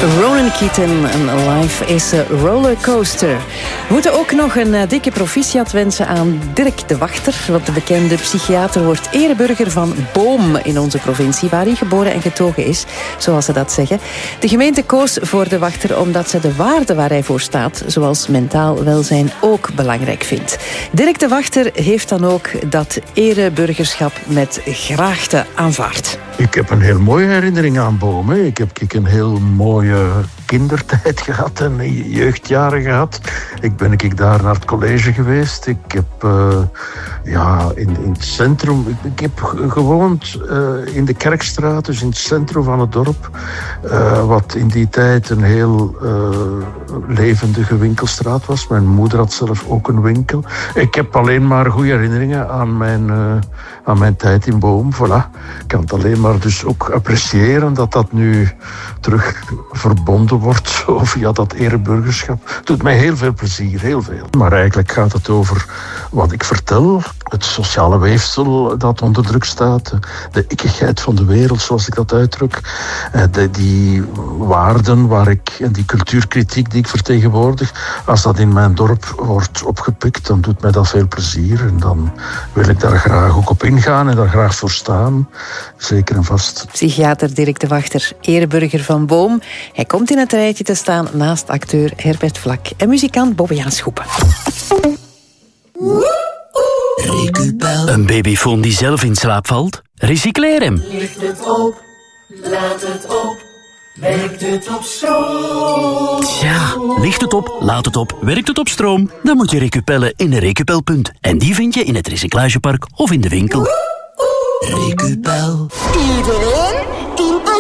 Ronan Keating en Life is a Rollercoaster. We moeten ook nog een dikke proficiat wensen aan Dirk de Wachter, want de bekende psychiater wordt ereburger van Boom in onze provincie, waar hij geboren en getogen is, zoals ze dat zeggen. De gemeente koos voor de Wachter omdat ze de waarden waar hij voor staat, zoals mentaal welzijn, ook belangrijk vindt. Dirk de Wachter heeft dan ook dat ereburgerschap met graagte aanvaard. Ik heb een heel mooie herinnering aan Boom. Hè. Ik heb een heel mooie kindertijd gehad en jeugdjaren gehad. Ben ik daar naar het college geweest. Ik heb in het centrum... Ik heb gewoond in de Kerkstraat, dus in het centrum van het dorp. Wat in die tijd een heel levendige winkelstraat was. Mijn moeder had zelf ook een winkel. Ik heb alleen maar goede herinneringen aan mijn tijd in Boom. Voilà. Ik kan het alleen maar dus ook appreciëren dat nu terug verbonden wordt zo via dat ereburgerschap. Het doet mij heel veel plezier, heel veel. Maar eigenlijk gaat het over wat ik vertel, het sociale weefsel dat onder druk staat, de ikkigheid van de wereld, zoals ik dat uitdruk, die waarden en die cultuurkritiek die ik vertegenwoordig, als dat in mijn dorp wordt opgepikt, dan doet mij dat veel plezier en dan wil ik daar graag ook op ingaan en daar graag voor staan. Zeker en vast. Psychiater Dirk de Wachter, ereburger van Boom. Hij komt in het rijtje te staan naast acteur Herbert Vlak en muzikant Bobbejaan Schoepen. Recupel. Een babyfoon die zelf in slaap valt? Recycleer hem. Licht het op, laat het op, werkt het op stroom. Ja, licht het op, laat het op, werkt het op stroom? Dan moet je recupellen in een Recupelpunt. En die vind je in het recyclagepark of in de winkel. Recupel. Iedereen